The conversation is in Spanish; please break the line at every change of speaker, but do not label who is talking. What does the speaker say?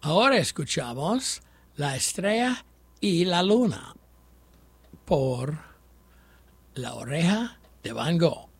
Ahora escuchamos La estrella y la luna por La oreja de Van Gogh.